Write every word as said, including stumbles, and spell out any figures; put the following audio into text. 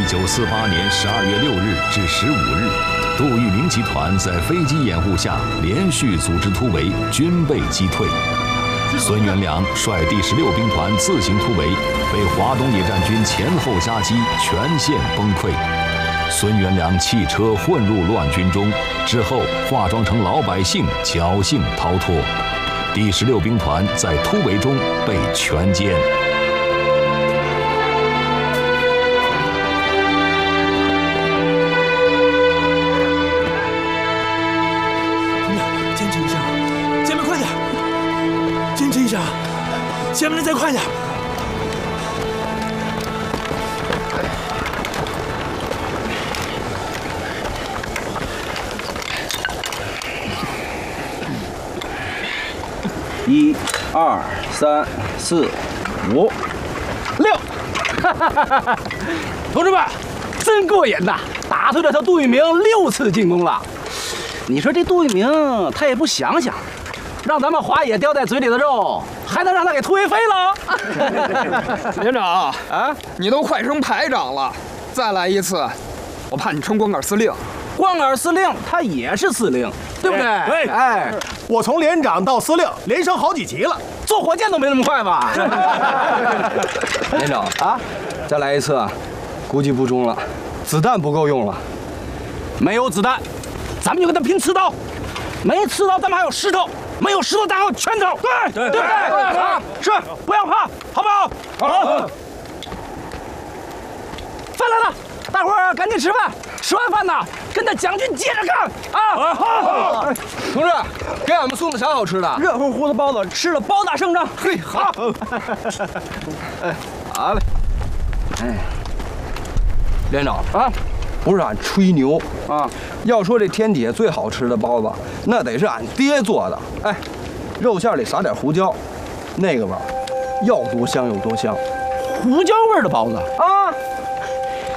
一九四八年十二月六日至十五日，杜聿明集团在飞机掩护下连续组织突围，均被击退。孙元良率第十六兵团自行突围，被华东野战军前后夹击，全线崩溃。孙元良弃车混入乱军中，之后化妆成老百姓，侥幸逃脱。第十六兵团在突围中被全歼。 坚持一下，前面快点！坚持一下，前面人再快点！ 一、二、三、四、五、六， 同志们，真过瘾呐！打退了他杜聿明六次进攻了。你说这杜聿明他也不想想，让咱们华野叼在嘴里的肉，还能让他给突围飞了？ 连长啊，你都快升排长了，再来一次，我怕你升光杆司令。 光杆司令他也是司令，对不对？ 对， 哎， 我从连长到司令，连升好几级了， 坐火箭都没那么快吧？ 连长啊，再来一次，估计不中了，子弹不够用了。 没有子弹，咱们就跟他拼刺刀。没刺刀，咱们还有石头；没有石头，咱还有拳头。对对对对，啊，是，不要怕，好不好？好。饭来了，大伙儿赶紧吃饭。吃完饭呢，跟着蒋军接着干啊！好， 同志，给俺们送的啥好吃的？ 热乎乎的包子，吃了包打胜仗。嘿，好。 哎，好嘞。哎，连长啊，不是俺吹牛啊，要说这天底下最好吃的包子，那得是俺爹做的。哎，肉馅里撒点胡椒，那个味儿，要多香有多香。 胡椒味的包子啊！